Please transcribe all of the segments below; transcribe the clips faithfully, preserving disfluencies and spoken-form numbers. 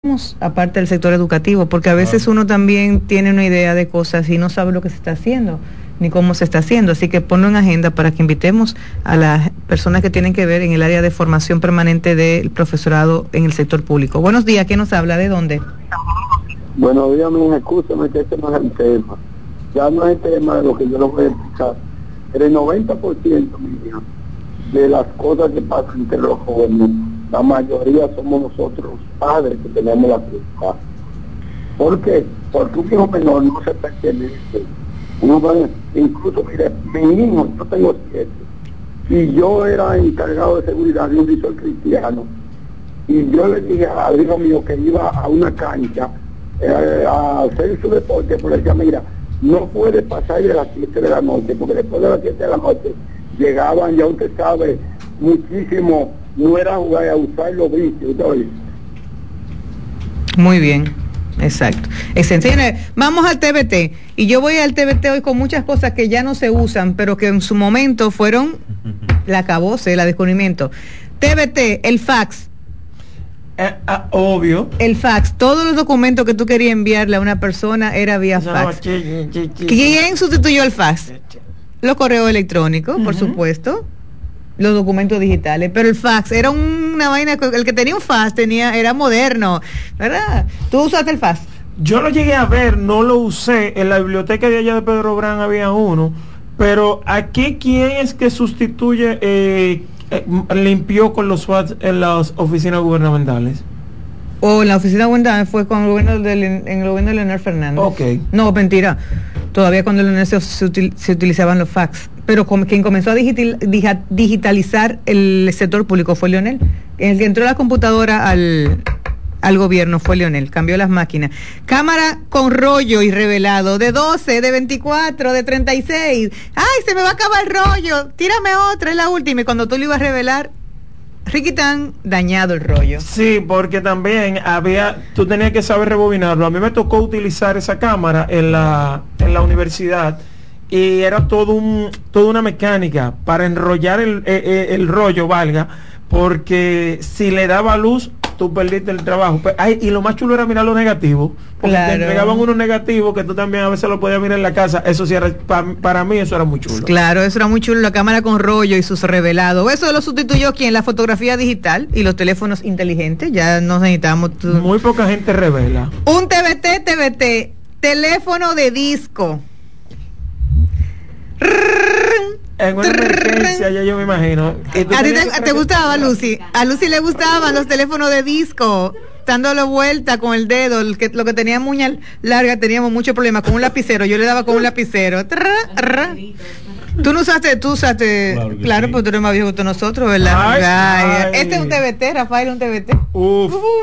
aparte del sector educativo, porque a veces uno también tiene una idea de cosas y no sabe lo que se está haciendo ni cómo se está haciendo, así que ponlo en agenda para que invitemos a las personas que tienen que ver en el área de formación permanente del profesorado en el sector público. Buenos días, ¿quién nos habla? ¿De dónde? Buenos días, me escúchame que este no es el tema, ya no es el tema de lo que yo lo voy a explicar, pero el noventa por ciento, mi hija, de las cosas que pasan entre los jóvenes, la mayoría somos nosotros padres que tenemos la culpa. ¿Por qué? Porque un hijo menor no se pertenece. Uno puede, incluso, mire, mi hijo, yo tengo siete, y yo era encargado de seguridad de un liceo cristiano, y yo le dije al hijo mío que iba a una cancha eh, a hacer su deporte, pero ella, mira, no puede pasar de las siete de la noche, porque después de las siete de la noche llegaban, ya usted sabe, muchísimo, no era jugar a usar los vicios. Muy bien, exacto. Excelente. Vamos al T B T, y yo voy al T B T hoy con muchas cosas que ya no se usan, pero que en su momento fueron la acabose, la descubrimiento. T B T, el fax. Eh, ah, obvio. El fax, todos los documentos que tú querías enviarle a una persona era vía No, fax. chi, chi, chi, ¿Quién sustituyó el fax? Los correos electrónicos, uh-huh. por supuesto, los documentos digitales, pero el fax era una vaina, el que tenía un fax tenía, era moderno, ¿verdad? ¿Tú usaste el fax? Yo lo llegué a ver, no lo usé, en la biblioteca de allá de Pedro Brán había uno, pero aquí, ¿quién es que sustituye, eh, eh, limpió con los fax en las oficinas gubernamentales? O en la oficina gubernamental fue con el gobierno de, en el gobierno de Leonel Fernández. Ok. No, mentira. Todavía cuando Leonel se, se, util, se utilizaban los fax. Pero con, quien comenzó a digital, digitalizar el sector público fue Leonel. El que entró la computadora al, al gobierno fue Leonel. Cambió las máquinas. Cámara con rollo y revelado de doce, de veinticuatro, de treinta y seis. ¡Ay, se me va a acabar el rollo! Tírame otra, es la última. Y cuando tú lo ibas a revelar, Riquitán, dañado el rollo. Sí, porque también había, tú tenías que saber rebobinarlo. A mí me tocó utilizar esa cámara en la, en la universidad y era todo un, toda una mecánica para enrollar el, el, el rollo, valga, porque si le daba luz, tú perdiste el trabajo. Ay, y lo más chulo era mirar los negativos, porque claro, te entregaban unos negativos que tú también a veces lo podías mirar en la casa. Eso sí era, pa, para mí eso era muy chulo. Claro, eso era muy chulo, la cámara con rollo y sus revelados. Eso lo sustituyó ¿quién? La fotografía digital y los teléfonos inteligentes. Ya no necesitamos tu... Muy poca gente revela. Un T V T, T V T, teléfono de disco. En una emergencia, ya yo me imagino. ¿A ti te, te gustaba, Lucy? A Lucy le gustaban los teléfonos de disco, dándole vuelta con el dedo, el que, lo que tenía muña larga, teníamos muchos problemas con un lapicero, yo le daba con un lapicero. Tú no usaste, tú usaste, claro, claro sí. Pues tú eres más viejo que nosotros, ¿verdad? Ay, ay. Ay. Este es un T V T, Rafael, un T V T. Uf. Uf.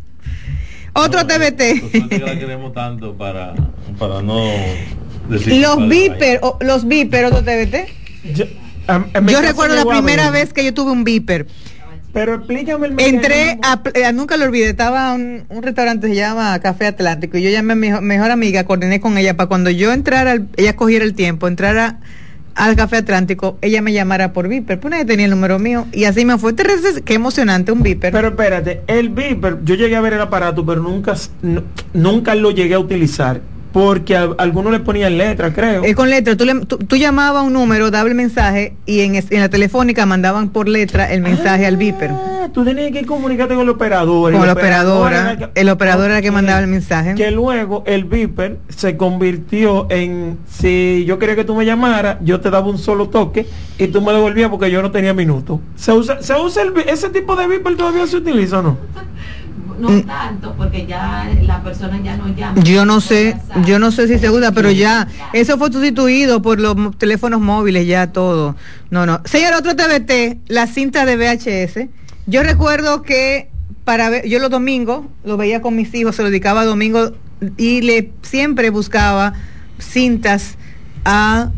Otro no, T V T. Que la queremos tanto para, para no decir los beeper, o, los beeper, otro T V T. Yo, um, yo recuerdo la primera vez que yo tuve un beeper. Pero explícame el Entré a, a, nunca lo olvidé, estaba un, un restaurante que se llama Café Atlántico y yo llamé a mi mejor, mejor amiga, coordiné con ella para cuando yo entrara, ella cogiera el tiempo, entrara al Café Atlántico, ella me llamara por beeper, pues nadie tenía el número mío y así me fue. Qué emocionante un beeper. Pero espérate, el beeper, yo llegué a ver el aparato, pero nunca, no, nunca lo llegué a utilizar. Porque a, a algunos le ponían letras, creo. Es con letras. Tú, le, tú, tú llamabas a un número, daba el mensaje y en, en la telefónica mandaban por letra el mensaje ah, al beeper. Tú tenías que comunicarte con el operador. Con la operadora. Que, el operador okay, era el que mandaba el mensaje. Que luego el beeper se convirtió en, si yo quería que tú me llamaras, yo te daba un solo toque y tú me devolvías porque yo no tenía minutos. ¿Se usa, se usa el, ese tipo de beeper todavía se utiliza o no? No tanto, porque ya la persona ya no llama. Yo no sé, yo no sé si se usa, pero ya, eso fue sustituido por los teléfonos móviles, ya todo. No, no. Señor, otro T V T, la cinta de V H S. Yo recuerdo que para ver, yo los domingos lo veía con mis hijos, se lo dedicaba a domingo y le siempre buscaba cintas a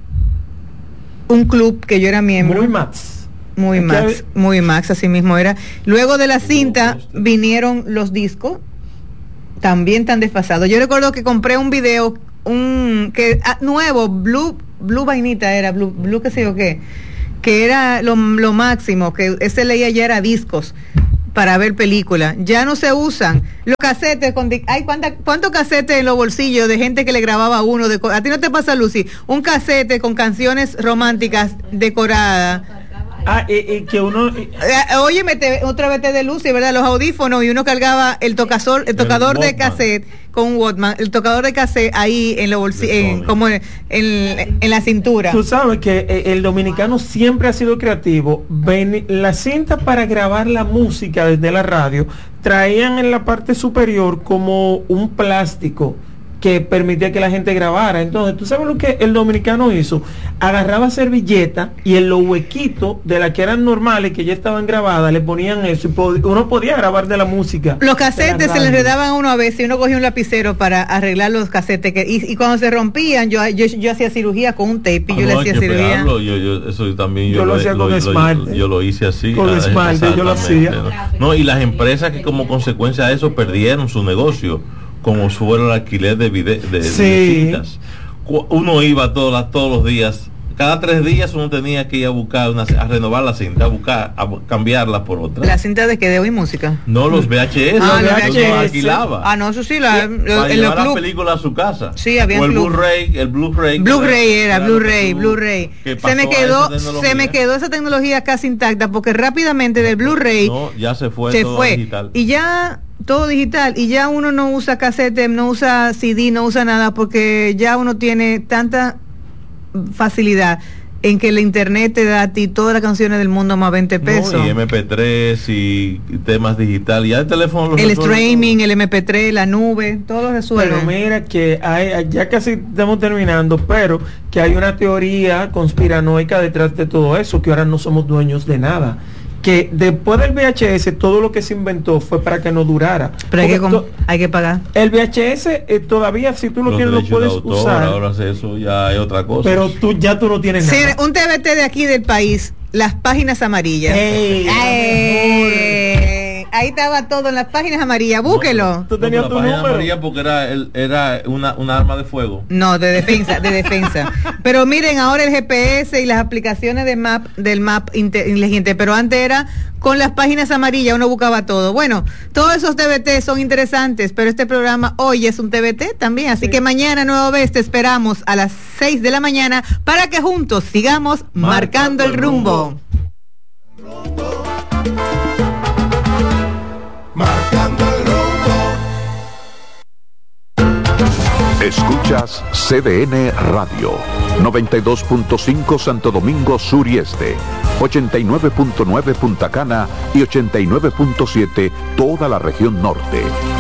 un club que yo era miembro. Muy más. Muy Max, muy Max, así mismo era. Luego de la cinta vinieron los discos, también tan desfasados. Yo recuerdo que compré un video, un que ah, nuevo, Blue, Blue vainita era, Blue, Blue qué sé yo qué, que era lo, lo máximo, que ese leía ya era discos. para ver películas. Ya no se usan los casetes con di- ay, ¿cuánta, ¿cuántos casetes en los bolsillos de gente que le grababa uno? De, a ti no te pasa, Lucy, un casete con canciones románticas decoradas. Ah, y, y que uno... y- Eh, óyeme, te- otra vez te de Lucy, ¿verdad? Los audífonos, y uno cargaba el tocador, el tocador El de Walkman. cassette con un Walkman, el tocador de cassette ahí en los bolsillos, De en, Sony. como en, en, en la cintura. Tú sabes que eh, el dominicano siempre ha sido creativo. Ven, la cinta para grabar la música desde la radio traían en la parte superior como un plástico que permitía que la gente grabara. Entonces, ¿tú sabes lo que el dominicano hizo? Agarraba servilleta y en los huequitos de las que eran normales, que ya estaban grabadas, le ponían eso y pod- uno podía grabar de la música. Los de la casetes se radio. le enredaban a uno a veces y uno cogía un lapicero para arreglar los casetes. Que, y, y cuando se rompían, yo, yo, yo hacía cirugía con un tape y yo Ah, le no, hacía hay que cirugía. pegarlo, yo, yo, eso también Yo lo hacía con esmalte. Yo, lo hice así. Con ah, esmalte, yo lo exactamente, hacía. ¿no? No, y las empresas que como consecuencia de eso perdieron su negocio, como fuera el alquiler de, vide- de, de Sí. cintas. Cu- Uno iba todos, las- todos los días, cada tres días uno tenía que ir a buscar, una, a renovar la cinta, a buscar, a bu- cambiarla por otra. La cinta de que de hoy música. No, los V H S, Ah, los que uno V H S. alquilaba. Ah, no, eso sí, la, para lo- en los llevar la club. película a su casa. Sí, había o el club. Blu-ray, el Blu-ray. Blu-ray era, lo que Blu-ray, tú- Blu-ray. que Se pasó me a quedó, esa tecnología. se me quedó esa tecnología casi intacta porque rápidamente del Blu-ray No, ya se fue se todo fue digital. y ya todo digital y ya uno no usa cassette, no usa C D, no usa nada porque ya uno tiene tanta facilidad en que el internet te da a ti todas las canciones del mundo más veinte pesos. No, y M P tres y temas digitales. Ya el teléfono lo El resuelve streaming, todo. el M P tres, la nube, todo lo resuelve. Pero mira que hay, ya casi estamos terminando, pero que hay una teoría conspiranoica detrás de todo eso, que ahora no somos dueños de nada. Que después del V H S todo lo que se inventó fue para que no durara. Pero hay que, Porque com- to- hay que pagar. el V H S eh, todavía si tú lo Los tienes lo derechos de puedes autor, usar, ahora eso ya es otra cosa. pero tú ya tú no tienes Sí, nada. un T V T de aquí del país, las páginas amarillas. Ey, la Ey, ahí estaba todo en las páginas amarillas, búsquelo. Tú No, tenías pero tu la página número. amarilla porque era el, era una, una arma de fuego. No, de defensa, de defensa. Pero miren, ahora el G P S y las aplicaciones de map del map inte- inteligente, pero antes era con las páginas amarillas, uno buscaba todo. Bueno, todos esos T V T son interesantes, pero este programa hoy es un T V T también, así Sí. que mañana nueva vez te esperamos a las seis de la mañana para que juntos sigamos marcando, Marcando el el rumbo. Marcando el rumbo. Escuchas C D N Radio, noventa y dos punto cinco Santo Domingo Sur y Este, ochenta y nueve punto nueve Punta Cana y ochenta y nueve punto siete toda la región norte.